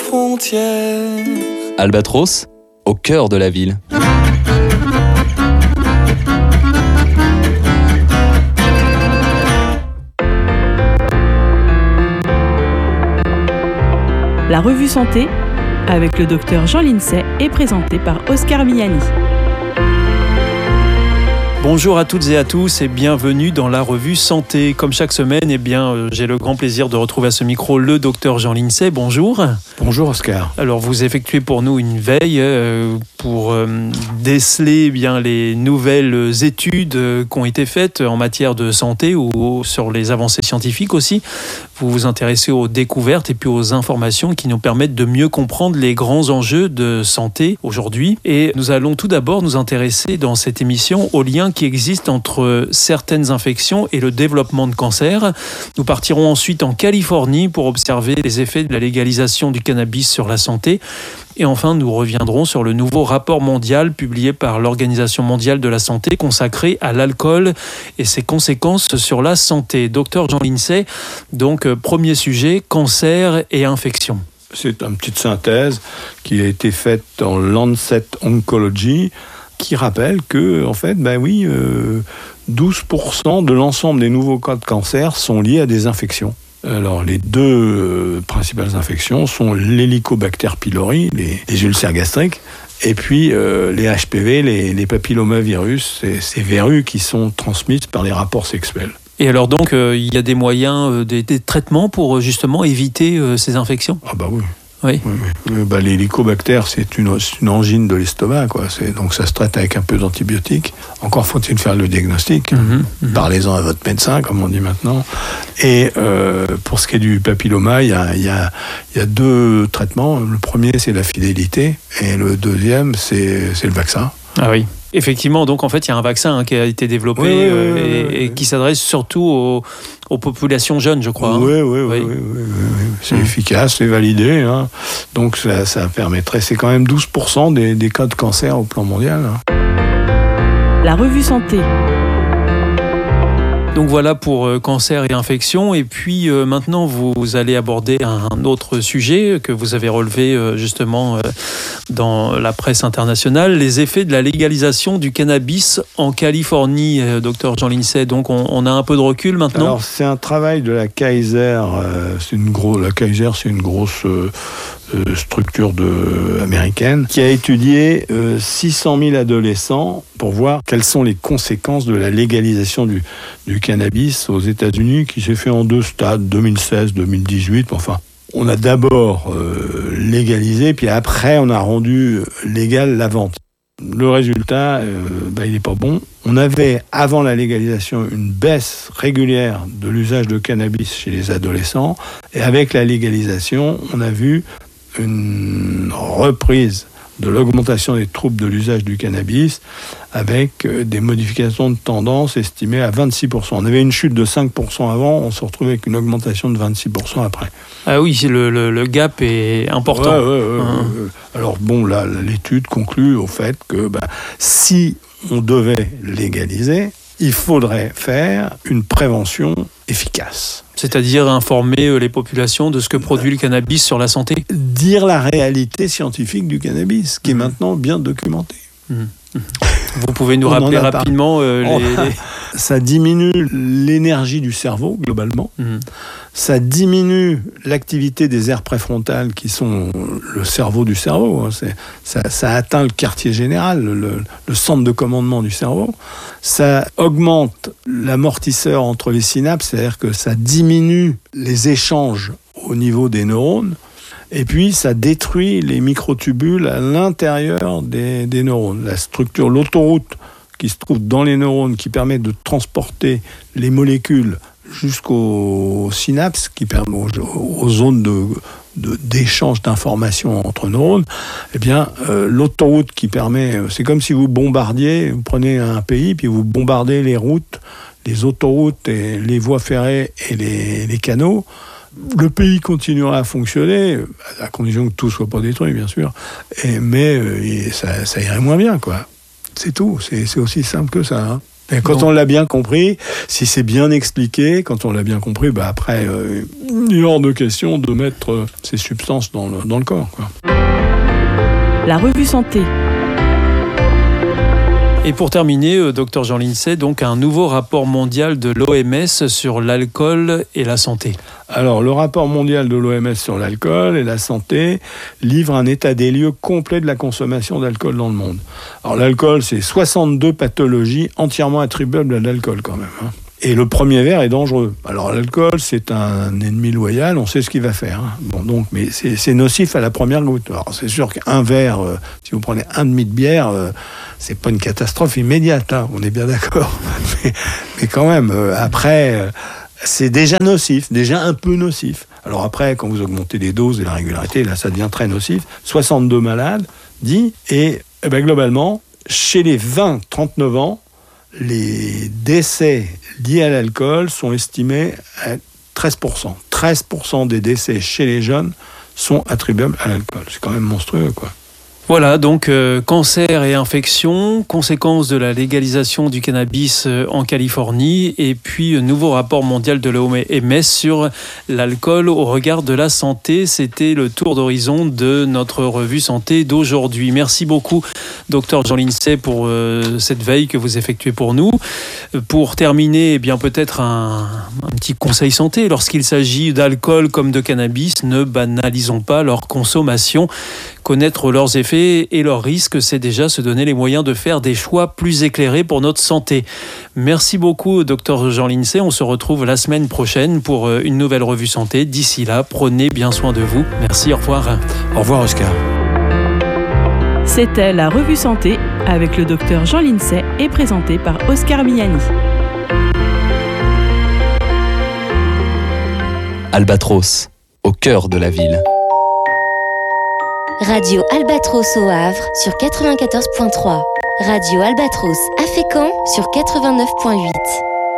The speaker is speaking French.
frontières. Albatros, au cœur de la ville. La revue Santé, avec le docteur Jean Lincey, est présentée par Oscar Miani. Bonjour à toutes et à tous et bienvenue dans la revue Santé. Comme chaque semaine, j'ai le grand plaisir de retrouver à ce micro le docteur Jean Lincey. Bonjour. Bonjour Oscar. Alors vous effectuez pour nous une veille pour déceler les nouvelles études qui ont été faites en matière de santé ou sur les avancées scientifiques aussi. Vous vous intéressez aux découvertes et puis aux informations qui nous permettent de mieux comprendre les grands enjeux de santé aujourd'hui. Et nous allons tout d'abord nous intéresser dans cette émission aux liens qui existent entre certaines infections et le développement de cancer. Nous partirons ensuite en Californie pour observer les effets de la légalisation du cannabis sur la santé. Et enfin, nous reviendrons sur le nouveau rapport mondial publié par l'Organisation mondiale de la santé consacré à l'alcool et ses conséquences sur la santé. Docteur Jean Lincey, donc premier sujet, cancer et infection. C'est une petite synthèse qui a été faite dans Lancet Oncology qui rappelle que, en fait, 12% de l'ensemble des nouveaux cas de cancer sont liés à des infections. Alors, les deux principales infections sont l'Helicobacter pylori, les ulcères gastriques, et puis les HPV, les papillomavirus, ces verrues qui sont transmises par les rapports sexuels. Et alors donc, il y a des moyens, des traitements pour justement éviter ces infections ? Ah bah oui. Oui. L'hélicobactère, c'est une angine de l'estomac, quoi. Donc ça se traite avec un peu d'antibiotiques. Encore faut-il faire le diagnostic. Parlez-en à votre médecin, comme on dit maintenant. Et pour ce qui est du papilloma, il y a deux traitements. Le premier, c'est la fidélité, et le deuxième, c'est le vaccin. Ah oui. Effectivement, donc en fait, il y a un vaccin qui a été développé et qui s'adresse surtout aux populations jeunes, je crois. Oui. C'est efficace, c'est validé. Donc ça permettrait, c'est quand même 12% des cas de cancer au plan mondial. La revue Santé. Donc voilà pour cancer et infection. Et puis maintenant, vous allez aborder un autre sujet que vous avez relevé justement dans la presse internationale, les effets de la légalisation du cannabis en Californie, docteur Jean Lincey. Donc on a un peu de recul maintenant. Alors c'est un travail de la Kaiser. La Kaiser, c'est une grosse structure américaine qui a étudié 600 000 adolescents pour voir quelles sont les conséquences de la légalisation du cannabis aux États-Unis, qui s'est fait en deux stades, 2016-2018. Enfin, on a d'abord légalisé, puis après on a rendu légale la vente. Le résultat, il n'est pas bon. On avait, avant la légalisation, une baisse régulière de l'usage de cannabis chez les adolescents, et avec la légalisation, on a vu une reprise de l'augmentation des troubles de l'usage du cannabis avec des modifications de tendance estimées à 26%. On avait une chute de 5% avant, on se retrouve avec une augmentation de 26% après. Ah oui, le gap est important. Alors bon, là, l'étude conclut au fait que si on devait légaliser, il faudrait faire une prévention efficace. C'est-à-dire informer les populations de ce que produit le cannabis sur la santé ? Dire la réalité scientifique du cannabis, qui est maintenant bien documentée. Vous pouvez nous rappeler rapidement Ça diminue l'énergie du cerveau, globalement. Ça diminue l'activité des aires préfrontales, qui sont le cerveau du cerveau. Ça atteint le quartier général, le centre de commandement du cerveau. Ça augmente l'amortisseur entre les synapses, c'est-à-dire que ça diminue les échanges au niveau des neurones. Et puis, ça détruit les microtubules à l'intérieur des neurones. La structure, l'autoroute qui se trouve dans les neurones, qui permet de transporter les molécules jusqu'aux synapses, qui permet aux zones d'échange d'informations entre neurones, l'autoroute qui permet... C'est comme si vous prenez un pays, puis vous bombardez les routes, les autoroutes, et les voies ferrées et les canaux. Le pays continuera à fonctionner, à condition que tout ne soit pas détruit, bien sûr, mais ça irait moins bien, quoi. C'est tout, c'est aussi simple que ça. Et quand on l'a bien compris, si c'est bien expliqué, quand on l'a bien compris, après, il est hors de question de mettre ces substances dans le corps, quoi. La revue santé. Et pour terminer, docteur Jean Lincey, donc un nouveau rapport mondial de l'OMS sur l'alcool et la santé. Alors, le rapport mondial de l'OMS sur l'alcool et la santé livre un état des lieux complet de la consommation d'alcool dans le monde. Alors, l'alcool, c'est 62 pathologies entièrement attribuables à l'alcool quand même, hein. Et le premier verre est dangereux. Alors l'alcool, c'est un ennemi loyal, on sait ce qu'il va faire, hein. Bon, donc, mais c'est nocif à la première goutte. Alors c'est sûr qu'un verre, si vous prenez un demi de bière, c'est pas une catastrophe immédiate, hein, on est bien d'accord. mais quand même, après, c'est déjà nocif, déjà un peu nocif. Alors après, quand vous augmentez les doses et la régularité, là ça devient très nocif. 62 malades, dit, et globalement, chez les 20-39 ans, les décès liés à l'alcool sont estimés à 13%. 13% des décès chez les jeunes sont attribuables à l'alcool. C'est quand même monstrueux, quoi. Voilà, donc cancer et infection, conséquence de la légalisation du cannabis en Californie, et puis nouveau rapport mondial de l'OMS sur l'alcool au regard de la santé. C'était le tour d'horizon de notre revue santé d'aujourd'hui. Merci beaucoup, docteur Jean Lincey, pour cette veille que vous effectuez pour nous. Pour terminer, peut-être un petit conseil santé. Lorsqu'il s'agit d'alcool comme de cannabis, ne banalisons pas leur consommation. Connaître leurs effets et leurs risques, c'est déjà se donner les moyens de faire des choix plus éclairés pour notre santé. Merci beaucoup, docteur Jean Lincey. On se retrouve la semaine prochaine pour une nouvelle revue santé. D'ici là, prenez bien soin de vous. Merci, au revoir. Au revoir, Oscar. C'était la revue santé avec le docteur Jean Lincey et présenté par Oscar Miani. Albatros, au cœur de la ville. Radio Albatros au Havre sur 94.3. Radio Albatros à Fécamp sur 89.8.